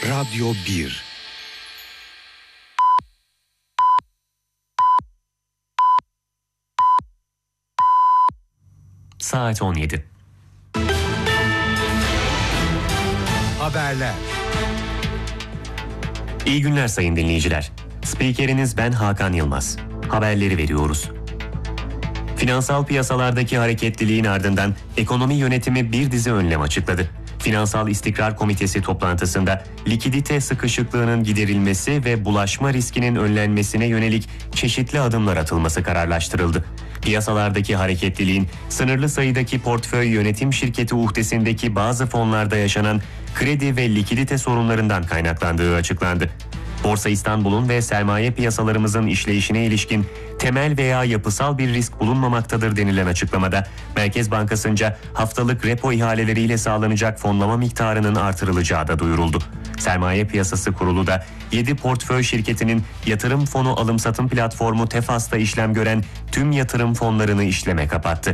Radyo 1. Saat 17. Haberler. İyi günler sayın dinleyiciler. Spikeriniz ben Hakan Yılmaz. Haberleri veriyoruz. Finansal piyasalardaki hareketliliğin ardından ekonomi yönetimi bir dizi önlem açıkladı. Finansal İstikrar Komitesi toplantısında likidite sıkışıklığının giderilmesi ve bulaşma riskinin önlenmesine yönelik çeşitli adımlar atılması kararlaştırıldı. Piyasalardaki hareketliliğin sınırlı sayıdaki portföy yönetim şirketi uhdesindeki bazı fonlarda yaşanan kredi ve likidite sorunlarından kaynaklandığı açıklandı. Borsa İstanbul'un ve sermaye piyasalarımızın işleyişine ilişkin temel veya yapısal bir risk bulunmamaktadır denilen açıklamada, Merkez Bankası'nca haftalık repo ihaleleriyle sağlanacak fonlama miktarının artırılacağı da duyuruldu. Sermaye Piyasası Kurulu da 7 portföy şirketinin yatırım fonu alım-satım platformu Tefas'ta işlem gören tüm yatırım fonlarını işleme kapattı.